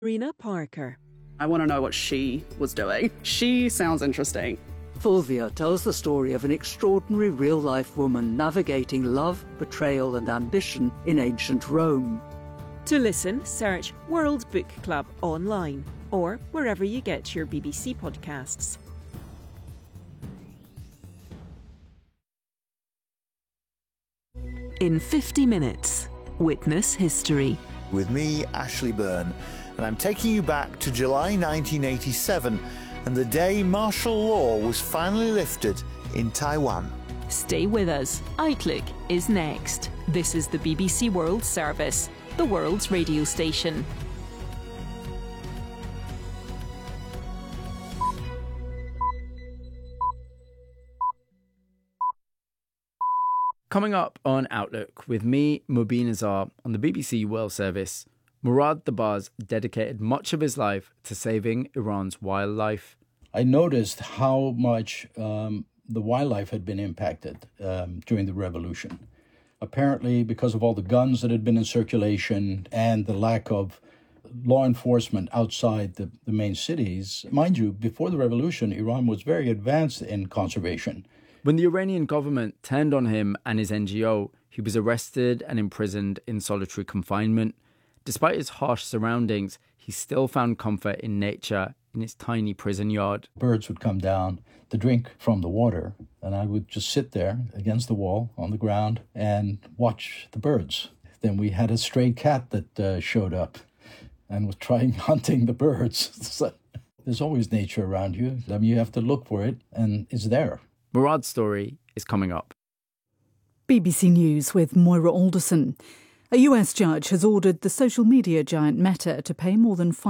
Rena Parker. I want to know what she was doing. She sounds interesting. Fulvia tells the story of an extraordinary real-life woman navigating love, betrayal and ambition in ancient Rome. To listen, search World Book Club online or wherever you get your BBC podcasts. In 50 minutes, witness history. With me, Ashley Byrne, and I'm taking you back to July 1987 and the day martial law was finally lifted in Taiwan. Stay with us. Outlook is next. This is the BBC World Service, the world's radio station. Coming up on Outlook with me, Mubin Azar, on the BBC World Service, Murad Dabas dedicated much of his life to saving Iran's wildlife. I noticed how much the wildlife had been impacted during the revolution. Apparently, because of all the guns that had been in circulation and the lack of law enforcement outside the main cities. Mind you, before the revolution, Iran was very advanced in conservation. When the Iranian government turned on him and his NGO, he was arrested and imprisoned in solitary confinement. Despite his harsh surroundings, he still found comfort in nature in his tiny prison yard. Birds would come down to drink from the water, and I would just sit there against the wall on the ground and watch the birds. Then we had a stray cat that showed up and was trying hunting the birds. So there's always nature around you. I mean, you have to look for it, and it's there. Murad's story is coming up. BBC News with Moira Alderson. A US judge has ordered the social media giant Meta to pay more than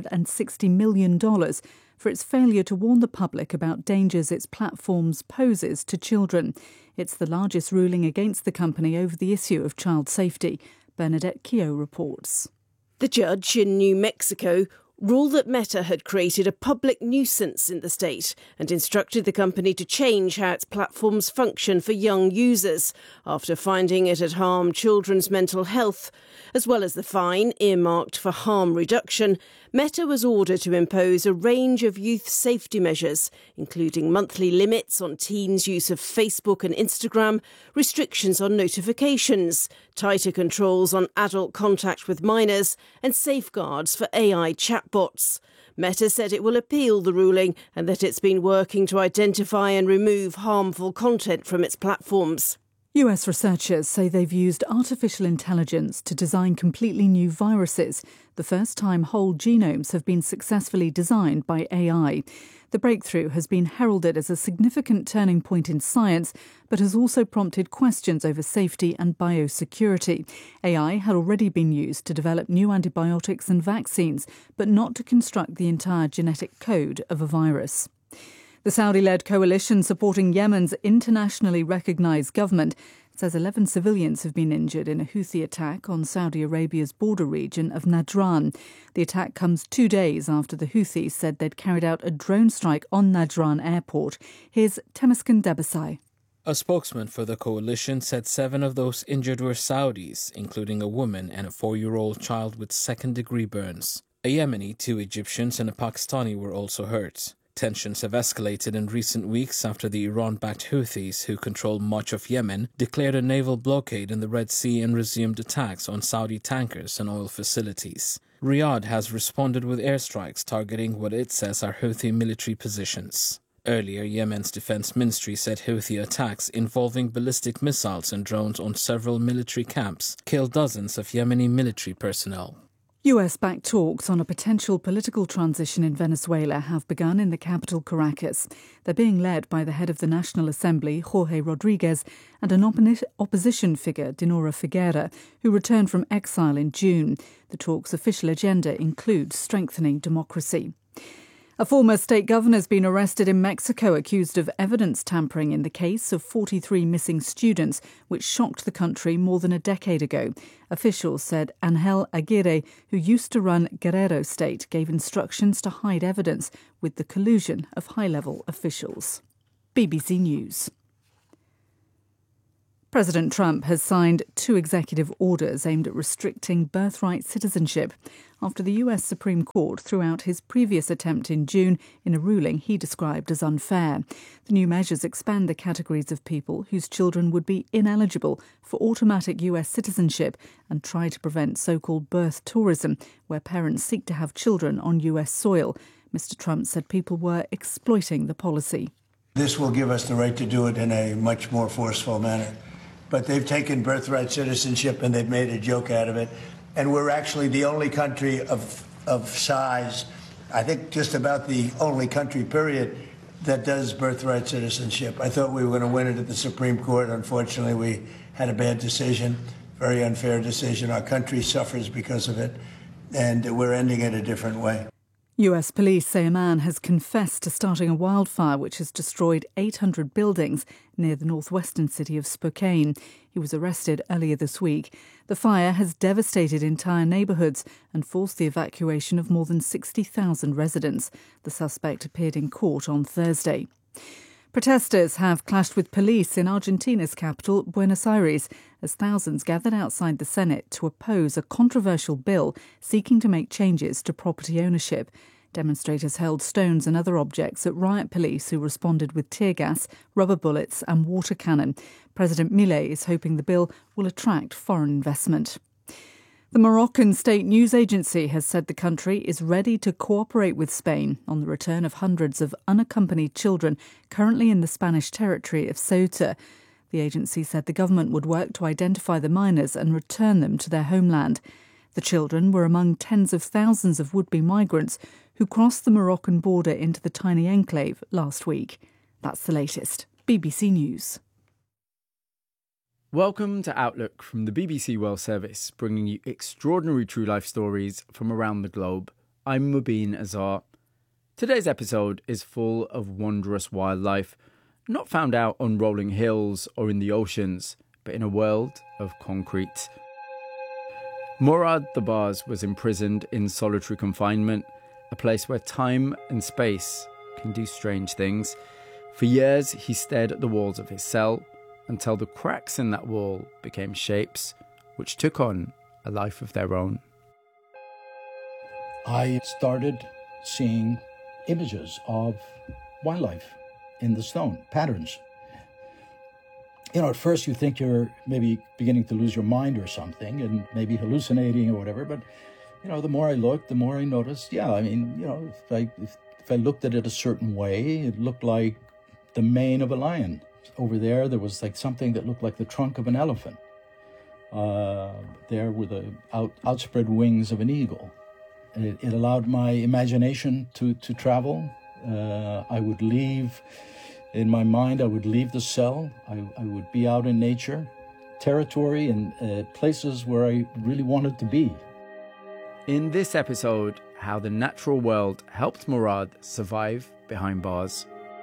$560 million for its failure to warn the public about dangers its platforms poses to children. It's the largest ruling against the company over the issue of child safety. Bernadette Keogh reports. The judge in New Mexico ruled that Meta had created a public nuisance in the state and instructed the company to change how its platforms function for young users after finding it had harmed children's mental health. As well as the fine earmarked for harm reduction, Meta was ordered to impose a range of youth safety measures, including monthly limits on teens' use of Facebook and Instagram, restrictions on notifications, tighter controls on adult contact with minors, and safeguards for AI chatbots. Meta said it will appeal the ruling and that it's been working to identify and remove harmful content from its platforms. US researchers say they've used artificial intelligence to design completely new viruses, the first time whole genomes have been successfully designed by AI. The breakthrough has been heralded as a significant turning point in science, but has also prompted questions over safety and biosecurity. AI had already been used to develop new antibiotics and vaccines, but not to construct the entire genetic code of a virus. The Saudi-led coalition supporting Yemen's internationally recognised government says 11 civilians have been injured in a Houthi attack on Saudi Arabia's border region of Najran. The attack comes 2 days after the Houthis said they'd carried out a drone strike on Najran airport. Here's Temesgen Debasai. A spokesman for the coalition said 7 of those injured were Saudis, including a woman and a 4-year-old child with second-degree burns. A Yemeni, 2 Egyptians and a Pakistani were also hurt. Tensions have escalated in recent weeks after the Iran-backed Houthis, who control much of Yemen, declared a naval blockade in the Red Sea and resumed attacks on Saudi tankers and oil facilities. Riyadh has responded with airstrikes targeting what it says are Houthi military positions. Earlier, Yemen's defense ministry said Houthi attacks involving ballistic missiles and drones on several military camps killed dozens of Yemeni military personnel. US-backed talks on a potential political transition in Venezuela have begun in the capital, Caracas. They're being led by the head of the National Assembly, Jorge Rodriguez, and an opposition figure, Dinora Figuera, who returned from exile in June. The talks' official agenda includes strengthening democracy. A former state governor has been arrested in Mexico accused of evidence tampering in the case of 43 missing students, which shocked the country more than a decade ago. Officials said Angel Aguirre, who used to run Guerrero State, gave instructions to hide evidence with the collusion of high-level officials. BBC News. President Trump has signed 2 executive orders aimed at restricting birthright citizenship. after the US Supreme Court threw out his previous attempt in June in a ruling he described as unfair. The new measures expand the categories of people whose children would be ineligible for automatic US citizenship and try to prevent so-called birth tourism, where parents seek to have children on US soil. Mr. Trump said people were exploiting the policy. This will give us the right to do it in a much more forceful manner. But they've taken birthright citizenship and they've made a joke out of it. And we're actually the only country of size, I think just about the only country, period, that does birthright citizenship. I thought we were going to win it at the Supreme Court. Unfortunately, we had a bad decision, very unfair decision. Our country suffers because of it, and we're ending it a different way. US police say a man has confessed to starting a wildfire which has destroyed 800 buildings near the northwestern city of Spokane. He was arrested earlier this week. The fire has devastated entire neighbourhoods and forced the evacuation of more than 60,000 residents. The suspect appeared in court on Thursday. Protesters have clashed with police in Argentina's capital, Buenos Aires, as thousands gathered outside the Senate to oppose a controversial bill seeking to make changes to property ownership. Demonstrators hurled stones and other objects at riot police who responded with tear gas, rubber bullets and water cannon. President Milei is hoping the bill will attract foreign investment. The Moroccan state news agency has said the country is ready to cooperate with Spain on the return of hundreds of unaccompanied children currently in the Spanish territory of Ceuta. The agency said the government would work to identify the minors and return them to their homeland. The children were among tens of thousands of would-be migrants who crossed the Moroccan border into the tiny enclave last week. That's the latest. BBC News. Welcome to Outlook from the BBC World Service, bringing you extraordinary true life stories from around the globe. I'm Mubin Azar. Today's episode is full of wondrous wildlife, not found out on rolling hills or in the oceans, but in a world of concrete. Morad Dabas was imprisoned in solitary confinement, a place where time and space can do strange things. For years, he stared at the walls of his cell, until the cracks in that wall became shapes which took on a life of their own. I started seeing images of wildlife in the stone, patterns. You know, at first you think you're maybe beginning to lose your mind or something and maybe hallucinating or whatever, but, you know, the more I looked, the more I noticed, if I looked at it a certain way, it looked like the mane of a lion. Over there was like something that looked like the trunk of an elephant. There were the outspread wings of an eagle. It allowed my imagination to travel. I would leave, in my mind, I would leave the cell. I would be out in nature, territory and places where I really wanted to be. In this episode, how the natural world helped Morad survive behind bars.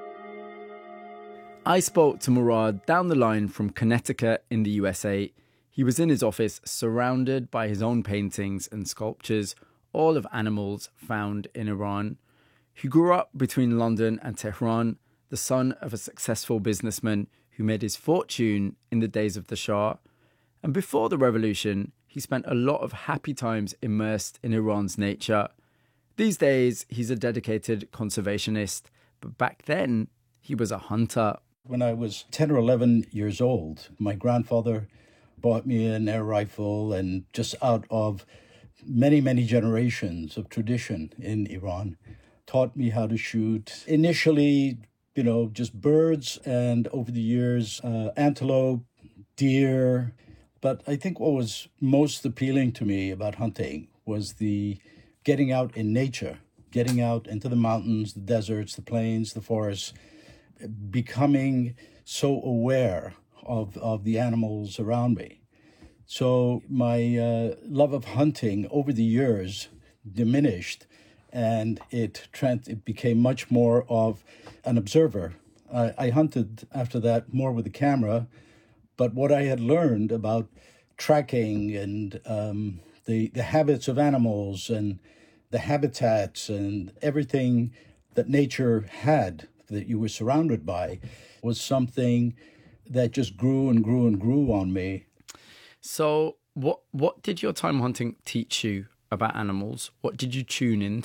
I spoke to Morad down the line from Connecticut in the USA. He was in his office surrounded by his own paintings and sculptures, all of animals found in Iran. He grew up between London and Tehran, the son of a successful businessman who made his fortune in the days of the Shah. And before the revolution, he spent a lot of happy times immersed in Iran's nature. These days, he's a dedicated conservationist, but back then, he was a hunter. When I was 10 or 11 years old, my grandfather bought me an air rifle, and just out of many, many generations of tradition in Iran, taught me how to shoot. Initially, just birds, and over the years, antelope, deer. But I think what was most appealing to me about hunting was the getting out in nature, getting out into the mountains, the deserts, the plains, the forests, becoming so aware of the animals around me. So my love of hunting over the years diminished, and it became much more of an observer. I hunted after that more with the camera, but what I had learned about tracking and the habits of animals and the habitats and everything that nature had, that you were surrounded by, was something that just grew and grew and grew on me. So what did your time hunting teach you about animals? What did you tune in